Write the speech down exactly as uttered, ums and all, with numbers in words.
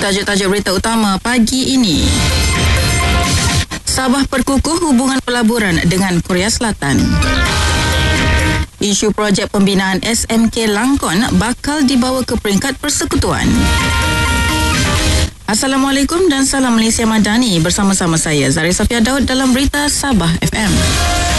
Tajuk-tajuk berita utama pagi ini. Sabah perkukuh hubungan pelaburan dengan Korea Selatan. Isu projek pembinaan S M K Langkon bakal dibawa ke peringkat persekutuan. Assalamualaikum dan salam Malaysia Madani, bersama-sama saya Zari Safia Daud dalam Berita Sabah F M.